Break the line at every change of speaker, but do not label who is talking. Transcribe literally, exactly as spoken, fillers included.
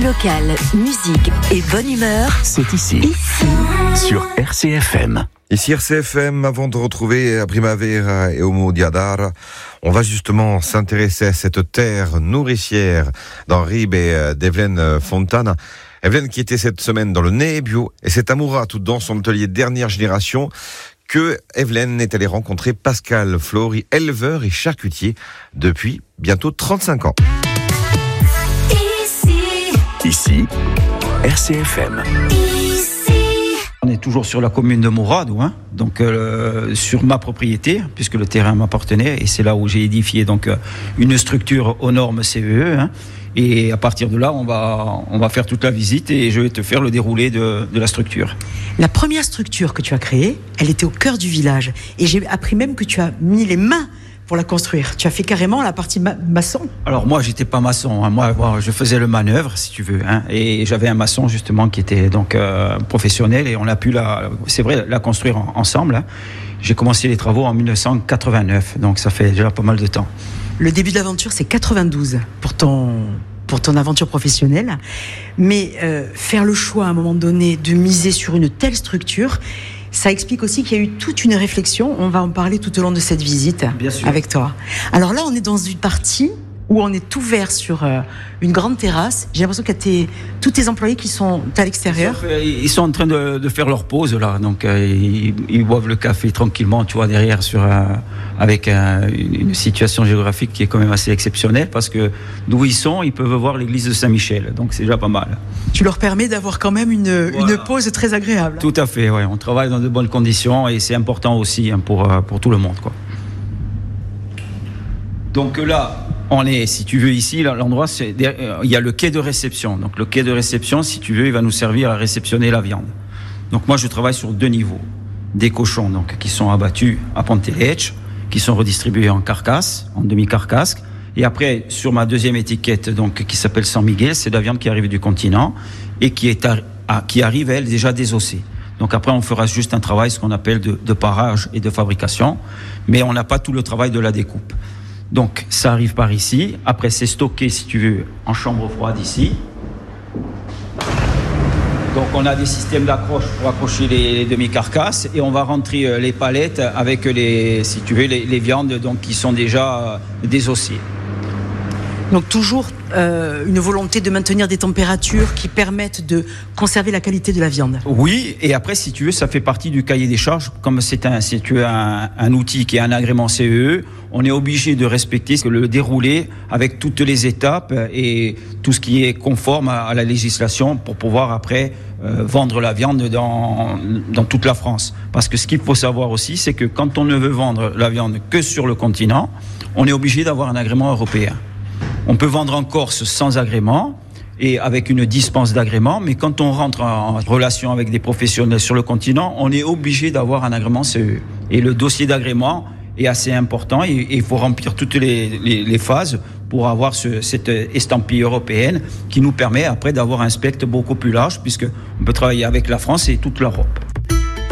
locale, musique et bonne humeur,
c'est ici.
Ici.
Sur R C F M.
Ici R C F M, avant de retrouver Primavera et Homo Diadara, on va justement s'intéresser à cette terre nourricière d'Henri et d'Evelyne Fontana. Evelyne qui était cette semaine dans le Nebbio, et c'est à Murat, tout dans son atelier dernière génération, que Evelyne est allée rencontrer Pascal Flory, éleveur et charcutier depuis bientôt trente-cinq ans.
Ici.
Ici, R C F M.
On est toujours sur la commune de Mouradou, hein, donc euh, sur ma propriété, puisque le terrain m'appartenait, et c'est là où j'ai édifié donc euh, une structure aux normes C V E. Hein, et à partir de là, on va on va faire toute la visite et je vais te faire le déroulé de, de la structure.
La première structure que tu as créée, elle était au cœur du village, et j'ai appris même que tu as mis les mains pour la construire. Tu as fait carrément la partie ma- maçon.
Alors moi, j'étais pas maçon. Hein. Moi, bon, je faisais le manœuvre, si tu veux. Hein. Et j'avais un maçon justement qui était donc euh, professionnel, et on a pu la, c'est vrai, la construire en, ensemble. Hein. J'ai commencé les travaux en dix-neuf cent quatre-vingt-neuf, donc ça fait déjà pas mal de temps.
Le début de l'aventure, c'est quatre-vingt-douze pour ton pour ton aventure professionnelle. Mais euh, faire le choix à un moment donné de miser sur une telle structure, ça explique aussi qu'il y a eu toute une réflexion. On va en parler tout au long de cette visite avec toi. Alors là, on est dans une partie où on est ouvert sur euh, une grande terrasse. J'ai l'impression qu'il y a tes, tous tes employés qui sont à l'extérieur.
Ils sont, ils sont en train de, de faire leur pause là, donc euh, ils, ils boivent le café tranquillement, tu vois, derrière, sur euh, avec euh, une, une situation géographique qui est quand même assez exceptionnelle, parce que d'où ils sont, ils peuvent voir l'église de Saint-Michel, donc c'est déjà pas mal.
Tu leur permets d'avoir quand même une, voilà. une pause très agréable.
Tout à fait, ouais. On travaille dans de bonnes conditions et c'est important aussi hein, pour pour tout le monde, quoi. Donc là. On est, si tu veux, ici, là, l'endroit, c'est, il y a le quai de réception. Donc, le quai de réception, si tu veux, il va nous servir à réceptionner la viande. Donc, moi, je travaille sur deux niveaux. Des cochons, donc, qui sont abattus à Pontelec, qui sont redistribués en carcasse, en demi-carcasse. Et après, sur ma deuxième étiquette, donc, qui s'appelle San Miguel, c'est de la viande qui arrive du continent et qui est, à, à, qui arrive, elle, déjà désossée. Donc, après, on fera juste un travail, ce qu'on appelle de, de parage et de fabrication. Mais on n'a pas tout le travail de la découpe. Donc, ça arrive par ici. Après, c'est stocké, si tu veux, en chambre froide ici. Donc, on a des systèmes d'accroche pour accrocher les, les demi-carcasses. Et on va rentrer les palettes avec, les, si tu veux, les, les viandes donc, qui sont déjà désossées.
Donc, toujours euh, une volonté de maintenir des températures qui permettent de conserver la qualité de la viande.
Oui, et après, si tu veux, ça fait partie du cahier des charges. Comme c'est un, si tu veux, un, un outil qui est un agrément C E E, on est obligé de respecter le déroulé avec toutes les étapes et tout ce qui est conforme à, à la législation pour pouvoir après euh, vendre la viande dans, dans toute la France. Parce que ce qu'il faut savoir aussi, c'est que quand on ne veut vendre la viande que sur le continent, on est obligé d'avoir un agrément européen. On peut vendre en Corse sans agrément et avec une dispense d'agrément, mais quand on rentre en relation avec des professionnels sur le continent, on est obligé d'avoir un agrément C E E. Et le dossier d'agrément est assez important et il faut remplir toutes les, les, les phases pour avoir ce, cette estampille européenne qui nous permet après d'avoir un spectre beaucoup plus large, puisqu'on peut travailler avec la France et toute l'Europe.